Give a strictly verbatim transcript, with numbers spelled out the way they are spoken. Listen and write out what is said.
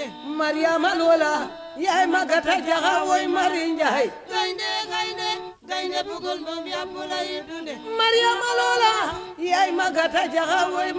Mariama Lola yaay magata jaxa woy Mari Njaay gaynde gaynde gaynde bugul moom yàpp lay dunde Mariama Lola yaay magata jaxa woy